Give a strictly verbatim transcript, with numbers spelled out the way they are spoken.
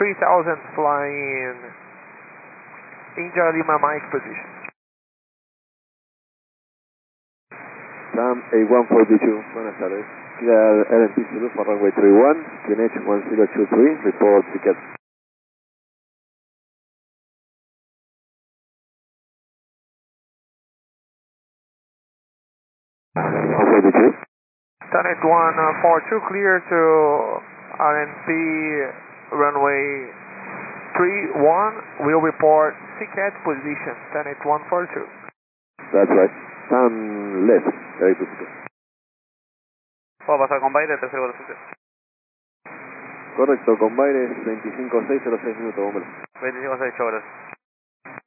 three thousand flying India Lima Mike position. Sam A one forty-two, buenas tardes. Clear L M P Zulu for runway three one, Q N H one zero two three, report ticket. one forty-two. Tanit one forty-two, clear to R N P runway three one, will report C C A T position, Tanit one forty-two. That's right. Sam left, very good. Puedo pasar con Baile, tercero velocidad. Correcto, con Baires veinticinco seis cero seis minutos, hombre. veinticinco seis horas.